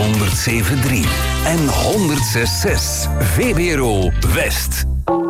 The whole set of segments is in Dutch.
107.3 en 106.6 VPRO West.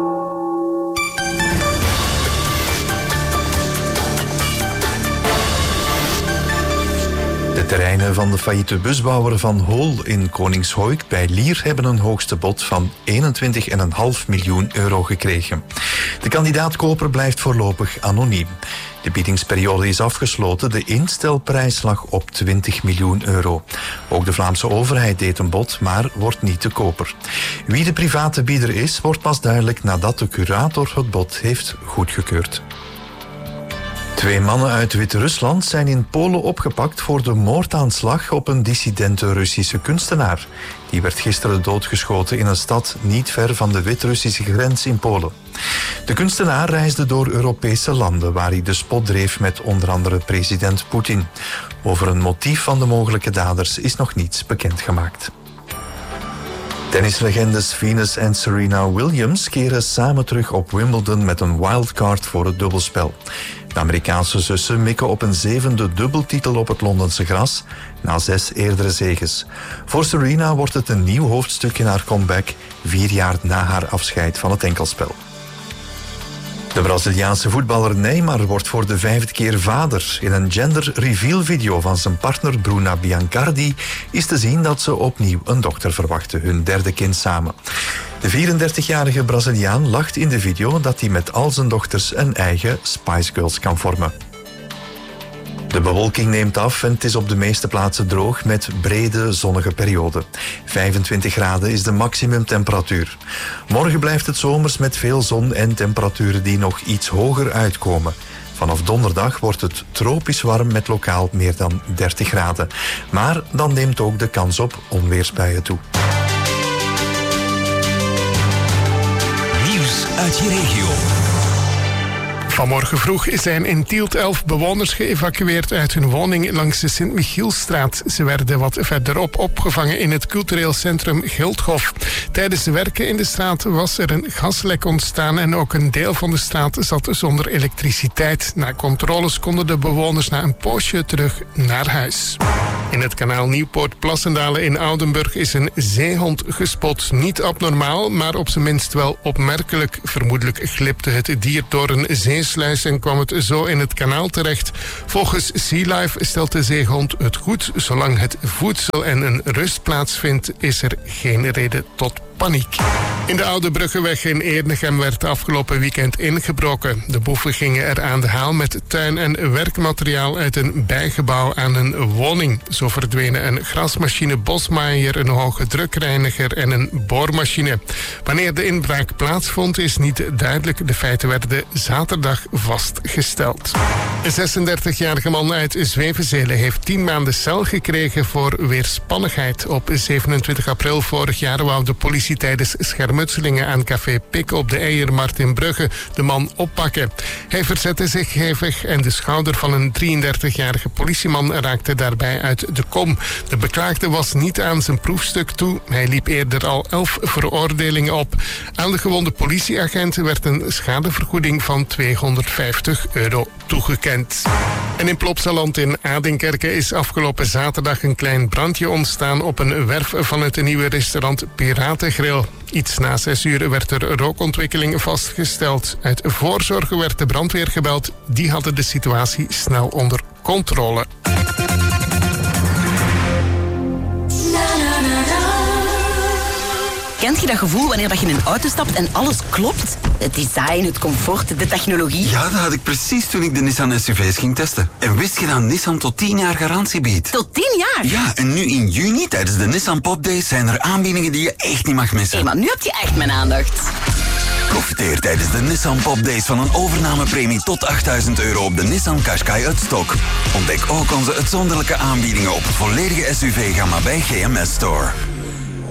De terreinen van de failliete busbouwer Van Hool in Koningshoik bij Lier hebben een hoogste bod van 21,5 miljoen euro gekregen. De kandidaatkoper blijft voorlopig anoniem. De biedingsperiode is afgesloten. De instelprijs lag op 20 miljoen euro. Ook de Vlaamse overheid deed een bod, maar wordt niet te koper. Wie de private bieder is, wordt pas duidelijk nadat de curator het bod heeft goedgekeurd. 2 mannen uit Wit-Rusland zijn in Polen opgepakt voor de moordaanslag op een dissidente Russische kunstenaar. Die werd gisteren doodgeschoten in een stad niet ver van de Wit-Russische grens in Polen. De kunstenaar reisde door Europese landen waar hij de spot dreef met onder andere president Poetin. Over een motief van de mogelijke daders is nog niets bekendgemaakt. Tennislegendes Venus en Serena Williams keren samen terug op Wimbledon met een wildcard voor het dubbelspel. De Amerikaanse zussen mikken op een 7e dubbeltitel op het Londense gras, na 6 eerdere zeges. Voor Serena wordt het een nieuw hoofdstuk in haar comeback, 4 jaar na haar afscheid van het enkelspel. De Braziliaanse voetballer Neymar wordt voor de 5e keer vader. In een gender reveal video van zijn partner Bruna Biancardi is te zien dat ze opnieuw een dochter verwachten, hun 3e kind samen. De 34-jarige Braziliaan lacht in de video dat hij met al zijn dochters een eigen Spice Girls kan vormen. De bewolking neemt af en het is op de meeste plaatsen droog met brede zonnige perioden. 25 graden is de maximumtemperatuur. Morgen blijft het zomers met veel zon en temperaturen die nog iets hoger uitkomen. Vanaf donderdag wordt het tropisch warm met lokaal meer dan 30 graden. Maar dan neemt ook de kans op onweersbuien toe. Nieuws uit je regio. Vanmorgen vroeg zijn in Tielt 11 bewoners geëvacueerd uit hun woning langs de Sint-Michielsstraat. Ze werden wat verderop opgevangen in het cultureel centrum Gildhof. Tijdens de werken in de straat was er een gaslek ontstaan en ook een deel van de straat zat zonder elektriciteit. Na controles konden de bewoners na een poosje terug naar huis. In het kanaal Nieuwpoort-Plassendalen in Oudenburg is een zeehond gespot. Niet abnormaal, maar op zijn minst wel opmerkelijk. Vermoedelijk glipte het dier door een zeesluis en kwam het zo in het kanaal terecht. Volgens Sea Life stelt de zeehond het goed. Zolang het voedsel en een rustplaats vindt, is er geen reden tot paniek. In de Oude Bruggeweg in Eernegem werd afgelopen weekend ingebroken. De boeven gingen er aan de haal met tuin- en werkmateriaal uit een bijgebouw aan een woning. Zo verdwenen een grasmachine, bosmaaier, een hoge drukreiniger en een boormachine. Wanneer de inbraak plaatsvond is niet duidelijk. De feiten werden zaterdag vastgesteld. Een 36-jarige man uit Zwevenzelen heeft 10 maanden cel gekregen voor weerspannigheid. Op 27 april vorig jaar wou de politie tijdens schermutselingen aan café Pik op de Eiermarkt in Brugge de man oppakken. Hij verzette zich hevig en de schouder van een 33-jarige politieman raakte daarbij uit de kom. De beklaagde was niet aan zijn proefstuk toe. Hij liep eerder al 11 veroordelingen op. Aan de gewonde politieagent werd een schadevergoeding van €250 toegekend. En in Plopsaland in Adinkerke is afgelopen zaterdag een klein brandje ontstaan op een werf van het nieuwe restaurant Piratengrill. Iets na 6 uur werd er rookontwikkeling vastgesteld. Uit voorzorg werd de brandweer gebeld. Die hadden de situatie snel onder controle. Kent je dat gevoel wanneer je in een auto stapt en alles klopt? Het design, het comfort, de technologie. Ja, dat had ik precies toen ik de Nissan SUV's ging testen. En wist je dat Nissan tot 10 jaar garantie biedt? Tot 10 jaar? Ja, en nu in juni tijdens de Nissan Pop Days zijn er aanbiedingen die je echt niet mag missen. Hé, maar nu heb je echt mijn aandacht. Profiteer tijdens de Nissan Pop Days van een overnamepremie tot €8.000 op de Nissan Qashqai uit stok. Ontdek ook onze uitzonderlijke aanbiedingen op het volledige SUV-gamma bij GMS Store.